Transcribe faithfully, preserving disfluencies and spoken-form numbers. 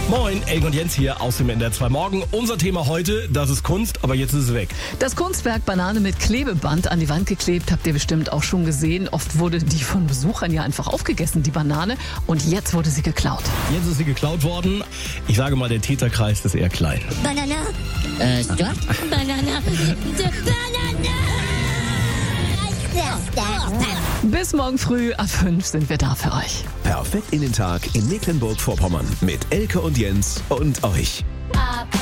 Moin, Elke und Jens hier aus dem N D R zwei Morgen. Unser Thema heute, das ist Kunst, aber jetzt ist es weg. Das Kunstwerk Banane mit Klebeband an die Wand geklebt, habt ihr bestimmt auch schon gesehen. Oft wurde die von Besuchern ja einfach aufgegessen, die Banane. Und jetzt wurde sie geklaut. Jetzt ist sie geklaut worden. Ich sage mal, der Täterkreis ist eher klein. Banana. Äh, Stuart? Banana. Banana. Bis morgen früh ab fünf sind wir da für euch. Perfekt in den Tag in Mecklenburg-Vorpommern mit Elke und Jens und euch.